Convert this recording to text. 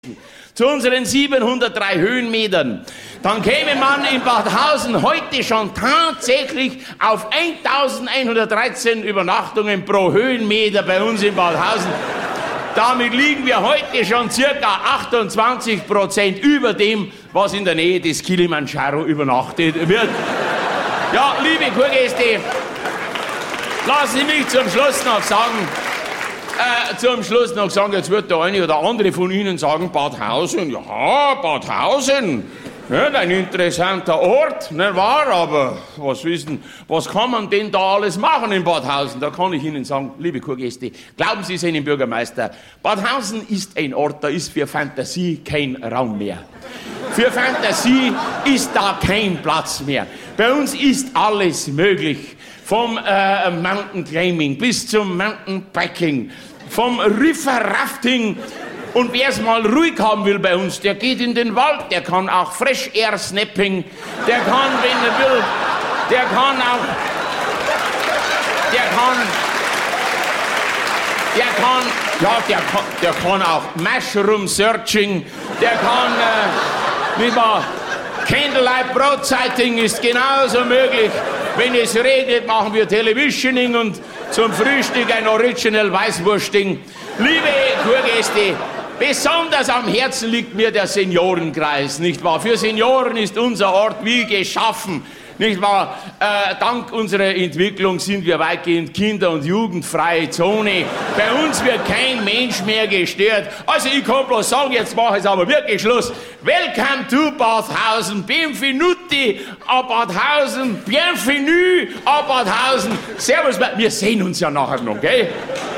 zu unseren 703 Höhenmetern, dann käme man in Badhausen heute schon tatsächlich auf 1113 Übernachtungen pro Höhenmeter bei uns in Badhausen. Damit liegen wir heute schon circa 28% über dem, was in der Nähe des Kilimanjaro übernachtet wird. Ja, liebe Kurgäste, lassen Sie mich zum Schluss noch sagen, jetzt wird der eine oder andere von Ihnen sagen, Badhausen, ja, Badhausen, ja, ein interessanter Ort, nicht wahr? Aber was kann man denn da alles machen in Badhausen? Da kann ich Ihnen sagen, liebe Kurgäste, glauben Sie seinem Bürgermeister, Badhausen ist ein Ort, da ist für Fantasie kein Raum mehr. Für Fantasie ist da kein Platz mehr. Bei uns ist alles möglich. Vom Mountain Climbing bis zum Mountain Biking, vom River Rafting. Und wer es mal ruhig haben will bei uns, der geht in den Wald, der kann auch Fresh Air Snapping, der kann, wenn er will, der kann auch Mushroom Searching, der kann, Candlelight Broadsighting ist genauso möglich. Wenn es regnet, machen wir Televisioning und zum Frühstück ein Original Weißwursting. Liebe Kurgäste, besonders am Herzen liegt mir der Seniorenkreis, nicht wahr? Für Senioren ist unser Ort wie geschaffen, nicht wahr? Dank unserer Entwicklung sind wir weitgehend kinder- und jugendfreie Zone. Bei uns wird kein Mensch mehr gestört. Also ich kann bloß sagen, jetzt mache ich es aber wirklich Schluss. Welcome to Badhausen, bienvenuti a Badhausen, bienvenue a Badhausen. Servus, wir sehen uns ja nachher noch, gell?